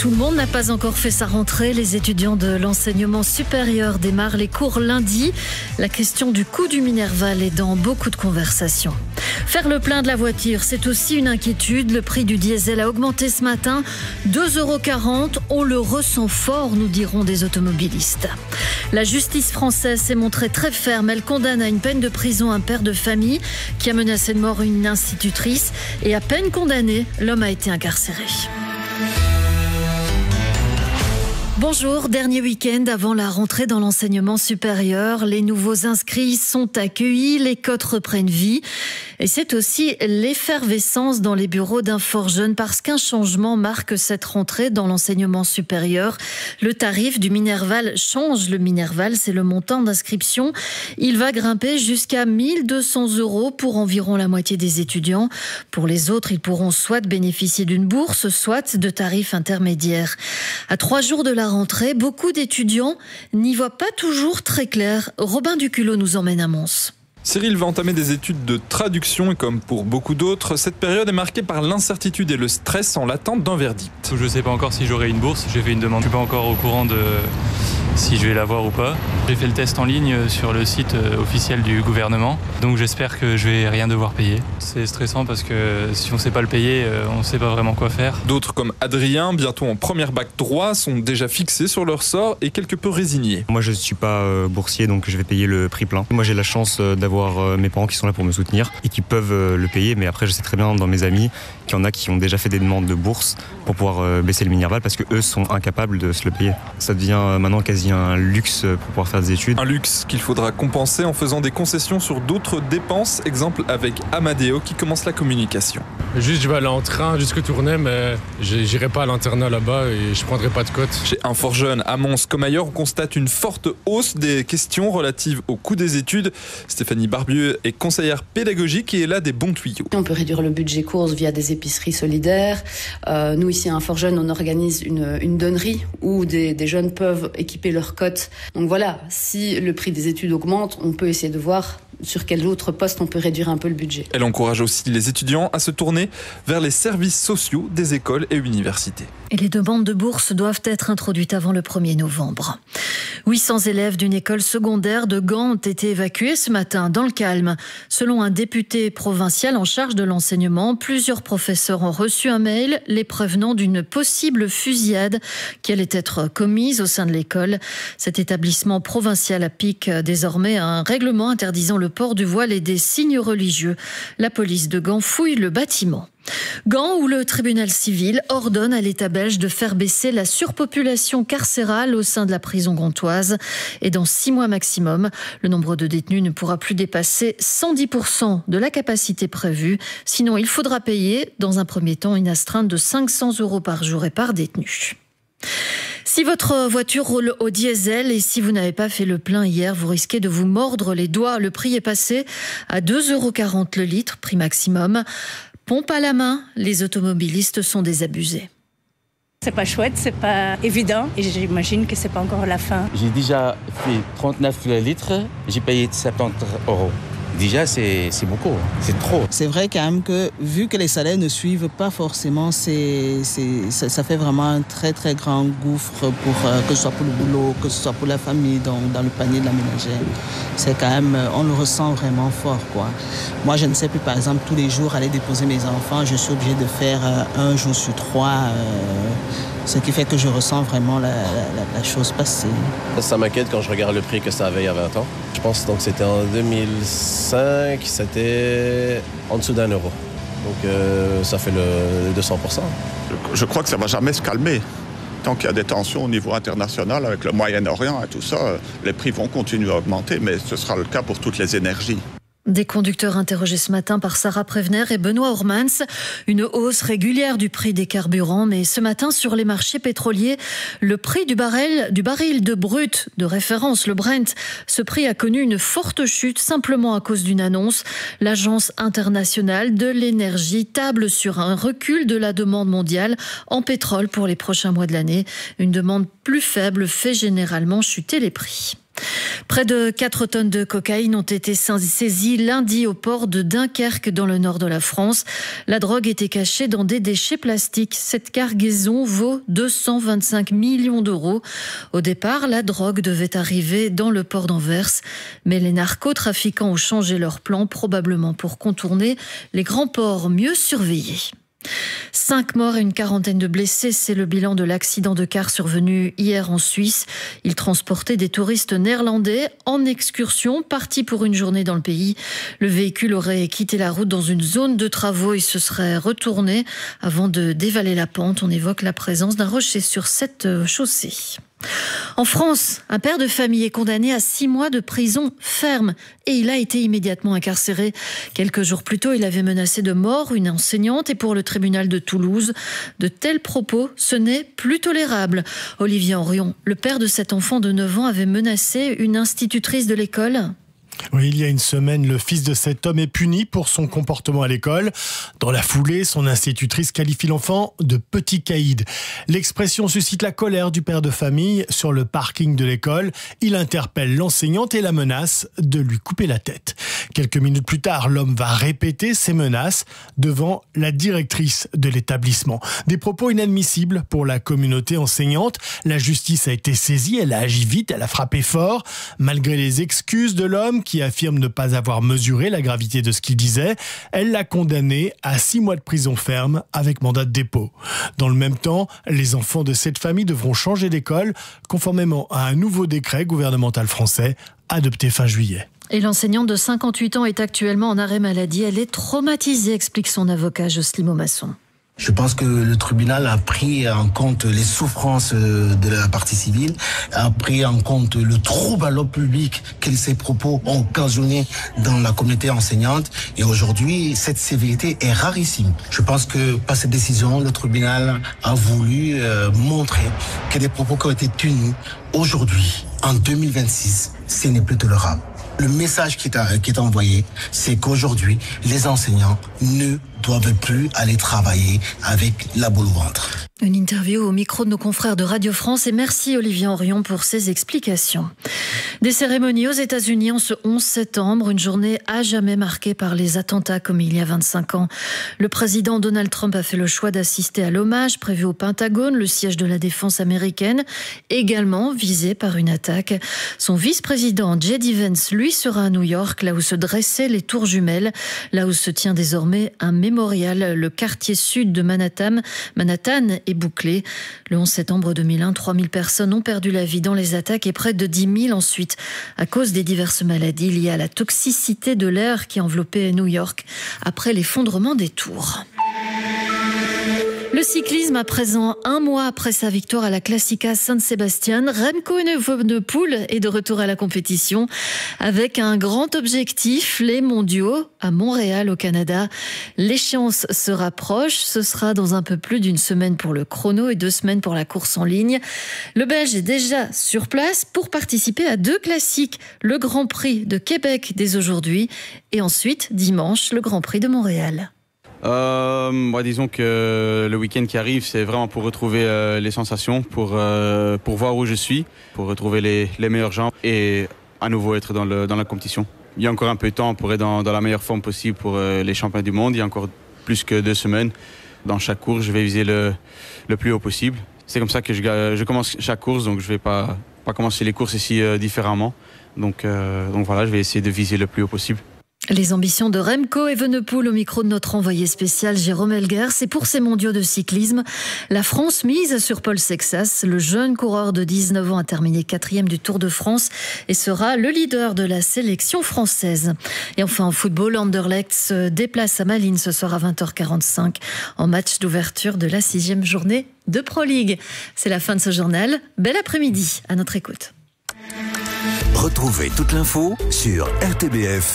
Tout le monde n'a pas encore fait sa rentrée. Les étudiants de l'enseignement supérieur démarrent les cours lundi. La question du coût du Minerval est dans beaucoup de conversations. Faire le plein de la voiture, c'est aussi une inquiétude. Le prix du diesel a augmenté ce matin. 2,40 €. On le ressent fort, nous diront des automobilistes. La justice française s'est montrée très ferme. Elle condamne à une peine de prison un père de famille qui a menacé de mort une institutrice. Et à peine condamné, l'homme a été incarcéré. Bonjour, dernier week-end avant la rentrée dans l'enseignement supérieur. Les nouveaux inscrits sont accueillis, les cotes reprennent vie. Et c'est aussi l'effervescence dans les bureaux d'Inforjeune parce qu'un changement marque cette rentrée dans l'enseignement supérieur. Le tarif du Minerval change. Le Minerval, c'est le montant d'inscription. Il va grimper jusqu'à 1 200 € pour environ la moitié des étudiants. Pour les autres, ils pourront soit bénéficier d'une bourse, soit de tarifs intermédiaires. À 3 jours de la rentrée, beaucoup d'étudiants n'y voient pas toujours très clair. Robin Duculot nous emmène à Mons. Cyril va entamer des études de traduction et comme pour beaucoup d'autres, cette période est marquée par l'incertitude et le stress en l'attente d'un verdict. Je ne sais pas encore si j'aurai une bourse, j'ai fait une demande. Je ne suis pas encore au courant de si je vais l'avoir ou pas. J'ai fait le test en ligne sur le site officiel du gouvernement, donc j'espère que je vais rien devoir payer. C'est stressant parce que si on ne sait pas le payer, on ne sait pas vraiment quoi faire. D'autres comme Adrien, bientôt en première bac droit, sont déjà fixés sur leur sort et quelque peu résignés. Moi je ne suis pas boursier, donc je vais payer le prix plein. Moi j'ai la chance d'avoir mes parents qui sont là pour me soutenir et qui peuvent le payer, mais après je sais très bien dans mes amis qu'il y en a qui ont déjà fait des demandes de bourse pour pouvoir baisser le Minerval parce qu'eux sont incapables de se le payer. Ça devient maintenant quasi un luxe pour pouvoir faire des études. Un luxe qu'il faudra compenser en faisant des concessions sur d'autres dépenses. Exemple avec Amadeo qui commence la communication. Juste je vais aller en train jusque Tournai, mais j'irai pas à l'internat là-bas et je prendrai pas de cote. Chez Infor-Jeune, à Mons comme ailleurs, on constate une forte hausse des questions relatives au coût des études. Stéphanie Barbieux est conseillère pédagogique et elle a des bons tuyaux. On peut réduire le budget course via des épiceries solidaires. Nous ici à Infor-Jeune, on organise une donnerie où des jeunes peuvent équiper leur cote. Donc voilà, si le prix des études augmente, on peut essayer de voir sur quel autre poste on peut réduire un peu le budget. Elle encourage aussi les étudiants à se tourner vers les services sociaux des écoles et universités. Et les demandes de bourse doivent être introduites avant le 1er novembre. 800 élèves d'une école secondaire de Gand ont été évacués ce matin dans le calme. Selon un député provincial en charge de l'enseignement, plusieurs professeurs ont reçu un mail les prévenant d'une possible fusillade qui allait être commise au sein de l'école. Cet établissement provincial applique désormais un règlement interdisant le port du voile et des signes religieux. La police de Gand fouille le bâtiment. Gand, où le tribunal civil ordonne à l'État belge de faire baisser la surpopulation carcérale au sein de la prison gantoise. Et dans 6 mois maximum, le nombre de détenus ne pourra plus dépasser 110% de la capacité prévue. Sinon, il faudra payer, dans un premier temps, une astreinte de 500 € par jour et par détenu. Si votre voiture roule au diesel et si vous n'avez pas fait le plein hier, vous risquez de vous mordre les doigts. Le prix est passé à 2,40 € le litre, prix maximum. Pompe à la main, les automobilistes sont désabusés. C'est pas chouette, c'est pas évident et j'imagine que c'est pas encore la fin. J'ai déjà fait 39 le litre, j'ai payé 70 €. Déjà, c'est beaucoup, c'est trop. C'est vrai quand même que, vu que les salaires ne suivent pas forcément, ça fait vraiment un très très grand gouffre, que ce soit pour le boulot, que ce soit pour la famille, dans le panier de la ménagère. C'est quand même, on le ressent vraiment fort, quoi. Moi, je ne sais plus, par exemple, tous les jours aller déposer mes enfants, je suis obligée de faire 1 jour sur 3, ce qui fait que je ressens vraiment la chose passer. Ça m'inquiète quand je regarde le prix que ça avait il y a 20 ans. Je pense donc c'était en 2005, c'était en dessous d'1 €. Donc ça fait le 200%. Je crois que ça ne va jamais se calmer. Tant qu'il y a des tensions au niveau international avec le Moyen-Orient et tout ça, les prix vont continuer à augmenter, mais ce sera le cas pour toutes les énergies. Des conducteurs interrogés ce matin par Sarah Prévenère et Benoît Ormans. Une hausse régulière du prix des carburants, mais ce matin sur les marchés pétroliers, le prix du baril de brut de référence, le Brent, ce prix a connu une forte chute simplement à cause d'une annonce. L'Agence internationale de l'énergie table sur un recul de la demande mondiale en pétrole pour les prochains mois de l'année. Une demande plus faible fait généralement chuter les prix. Près de 4 tonnes de cocaïne ont été saisies lundi au port de Dunkerque dans le nord de la France. La drogue était cachée dans des déchets plastiques. Cette cargaison vaut 225 millions d'euros. Au départ, la drogue devait arriver dans le port d'Anvers. Mais les narcotrafiquants ont changé leur plan, probablement pour contourner les grands ports mieux surveillés. 5 morts et une quarantaine de blessés, c'est le bilan de l'accident de car survenu hier en Suisse. Il transportait des touristes néerlandais en excursion, partis pour une journée dans le pays. Le véhicule aurait quitté la route dans une zone de travaux et se serait retourné avant de dévaler la pente. On évoque la présence d'un rocher sur cette chaussée. En France, un père de famille est condamné à 6 mois de prison ferme et il a été immédiatement incarcéré. Quelques jours plus tôt, il avait menacé de mort une enseignante et pour le tribunal de Toulouse, de tels propos, ce n'est plus tolérable. Olivier Henrion, le père de cet enfant de 9 ans, avait menacé une institutrice de l'école. Oui, il y a une semaine, le fils de cet homme est puni pour son comportement à l'école. Dans la foulée, son institutrice qualifie l'enfant de petit caïd. L'expression suscite la colère du père de famille. Sur le parking de l'école, il interpelle l'enseignante et la menace de lui couper la tête. Quelques minutes plus tard, l'homme va répéter ses menaces devant la directrice de l'établissement. Des propos inadmissibles pour la communauté enseignante. La justice a été saisie, elle a agi vite, elle a frappé fort. Malgré les excuses de l'homme qui affirme ne pas avoir mesuré la gravité de ce qu'il disait, elle l'a condamné à 6 mois de prison ferme avec mandat de dépôt. Dans le même temps, les enfants de cette famille devront changer d'école conformément à un nouveau décret gouvernemental français adopté fin juillet. Et l'enseignante de 58 ans est actuellement en arrêt maladie. Elle est traumatisée, explique son avocat Jocelyne Maumasson. Je pense que le tribunal a pris en compte les souffrances de la partie civile, a pris en compte le trouble à l'ordre public que ces propos ont occasionné dans la communauté enseignante. Et aujourd'hui, cette sévérité est rarissime. Je pense que par cette décision, le tribunal a voulu montrer que les propos qui ont été tenus aujourd'hui, en 2026, ce n'est plus tolérable. Le message qui est envoyé, c'est qu'aujourd'hui, les enseignants ne doivent plus aller travailler avec la boule au ventre. Une interview au micro de nos confrères de Radio France et merci Olivier Henrion pour ses explications. Des cérémonies aux États-Unis en ce 11 septembre, une journée à jamais marquée par les attentats comme il y a 25 ans. Le président Donald Trump a fait le choix d'assister à l'hommage prévu au Pentagone, le siège de la défense américaine, également visé par une attaque. Son vice-président J.D. Vance, lui, sera à New York, là où se dressaient les tours jumelles, là où se tient désormais un mémorial. Le quartier sud de Manhattan est bouclé. Le 11 septembre 2001, 3000 personnes ont perdu la vie dans les attaques et près de 10 000 ensuite à cause des diverses maladies liées à la toxicité de l'air qui enveloppait New York après l'effondrement des tours. Le cyclisme, à présent, 1 mois après sa victoire à la Classica San-Sébastien, Remco Evenepoel est de retour à la compétition avec un grand objectif, les mondiaux à Montréal au Canada. L'échéance se rapproche, ce sera dans un peu plus d'une semaine pour le chrono et 2 semaines pour la course en ligne. Le Belge est déjà sur place pour participer à 2 classiques, le Grand Prix de Québec dès aujourd'hui et ensuite dimanche le Grand Prix de Montréal. Disons que le week-end qui arrive, c'est vraiment pour retrouver les sensations, pour voir où je suis, pour retrouver les meilleurs gens et à nouveau être dans la compétition. Il y a encore un peu de temps pour être dans la meilleure forme possible pour les championnats du monde. Il y a encore plus que 2 semaines. Dans chaque course, je vais viser le plus haut possible. C'est comme ça que je commence chaque course, donc je ne vais pas commencer les courses ici différemment. Donc voilà, je vais essayer de viser le plus haut possible. Les ambitions de Remco Evenepoel au micro de notre envoyé spécial Jérôme Elguer, c'est pour ces mondiaux de cyclisme. La France mise sur Paul Sexas. Le jeune coureur de 19 ans a terminé 4e du Tour de France et sera le leader de la sélection française. Et enfin en football, Anderlecht se déplace à Malines ce soir à 20h45 en match d'ouverture de la 6e journée de Pro League. C'est la fin de ce journal. Bel après-midi à notre écoute. Retrouvez toute l'info sur RTBF.